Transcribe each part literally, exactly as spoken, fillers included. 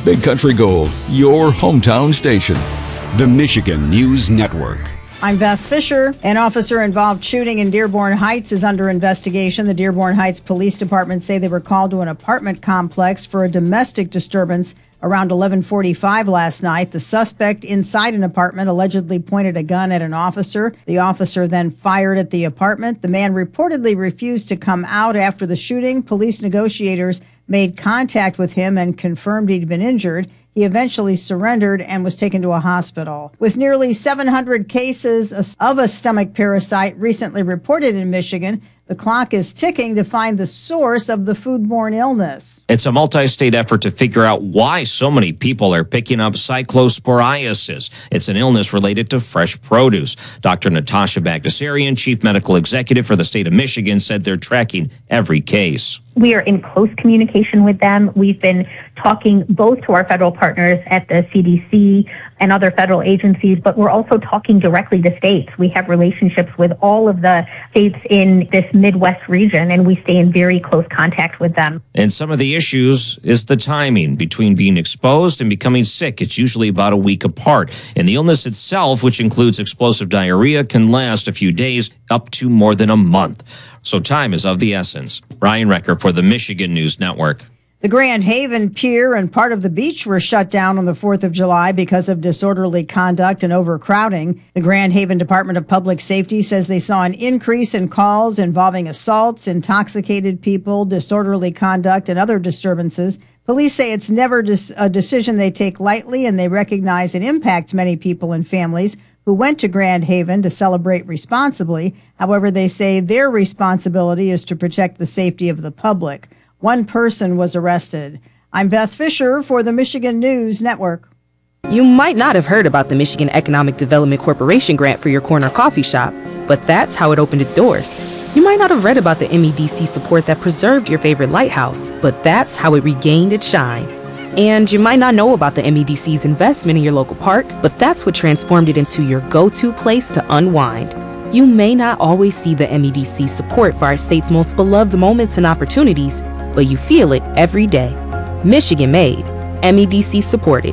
Big Country Gold, your hometown station. The Michigan News Network. I'm Beth Fisher. An officer-involved shooting in Dearborn Heights is under investigation. The Dearborn Heights Police Department say they were called to an apartment complex for a domestic disturbance around eleven forty-five last night. The suspect inside an apartment allegedly pointed a gun at an officer. The officer then fired at the apartment. The man reportedly refused to come out after the shooting. Police negotiators made contact with him and confirmed he'd been injured. He eventually surrendered and was taken to a hospital. With nearly seven hundred cases of a stomach parasite recently reported in Michigan, the clock is ticking to find the source of the foodborne illness. It's a multi-state effort to figure out why so many people are picking up cyclosporiasis. It's an illness related to fresh produce. Doctor Natasha Bagdasarian, Chief Medical Executive for the state of Michigan, said they're tracking every case. We are in close communication with them. We've been talking both to our federal partners at the C D C and other federal agencies, but we're also talking directly to states. We have relationships with all of the states in this Midwest region, and we stay in very close contact with them. And some of the issues is the timing between being exposed and becoming sick. It's usually about a week apart. And the illness itself, which includes explosive diarrhea, can last a few days up to more than a month. So time is of the essence. Ryan Recker for the Michigan News Network. The Grand Haven Pier and part of the beach were shut down on the fourth of July because of disorderly conduct and overcrowding. The Grand Haven Department of Public Safety says they saw an increase in calls involving assaults, intoxicated people, disorderly conduct, and other disturbances. Police say it's never a decision they take lightly, and they recognize it impacts many people and families who went to Grand Haven to celebrate responsibly. However, they say their responsibility is to protect the safety of the public. One person was arrested. I'm Beth Fisher for the Michigan News Network. You might not have heard about the Michigan Economic Development Corporation grant for your corner coffee shop, but that's how it opened its doors. You might not have read about the M E D C support that preserved your favorite lighthouse, but that's how it regained its shine. And you might not know about the M E D C's investment in your local park, but that's what transformed it into your go-to place to unwind. You may not always see the M E D C support for our state's most beloved moments and opportunities, but you feel it every day. Michigan made, M E D C supported.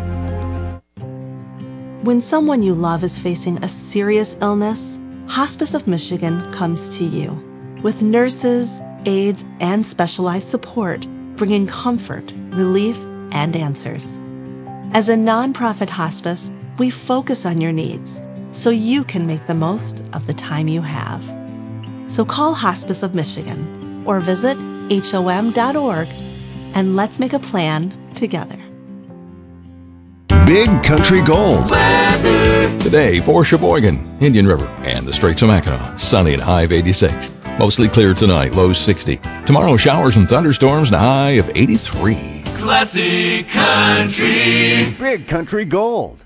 When someone you love is facing a serious illness, Hospice of Michigan comes to you with nurses, aides, and specialized support, bringing comfort, relief, and answers. As a nonprofit hospice, we focus on your needs so you can make the most of the time you have. So call Hospice of Michigan or visit H O M dot org and let's make a plan together. Big Country Gold. Weather. Today for Sheboygan, Indian River, and the Straits of Mackinac. Sunny and high of eighty-six. Mostly clear tonight, low sixty. Tomorrow, showers and thunderstorms and a high of eighty-three. Classic Country. Big Country Gold.